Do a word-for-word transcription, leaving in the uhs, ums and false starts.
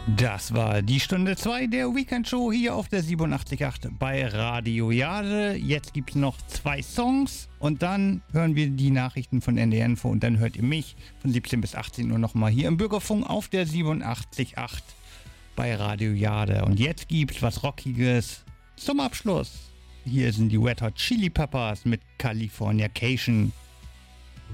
Das war die Stunde zwei der Weekend Show hier auf der siebenundachtzig Komma acht bei Radio Jade. Jetzt gibt es noch zwei Songs und dann hören wir die Nachrichten von N D R Info und dann hört ihr mich von siebzehn bis achtzehn Uhr nochmal hier im Bürgerfunk auf der siebenundachtzig Komma acht bei Radio Jade. Und jetzt gibt's was Rockiges zum Abschluss. Hier sind die Red Hot Chili Peppers mit Californication.